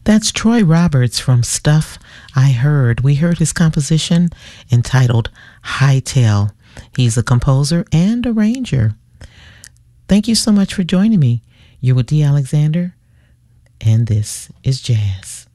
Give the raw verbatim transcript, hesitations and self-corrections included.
That's Troy Roberts from Stuff I Heard. We heard his composition entitled Hightail. He's a composer and arranger. Thank you so much for joining me. You're with Dee Alexander, and this is Jazz.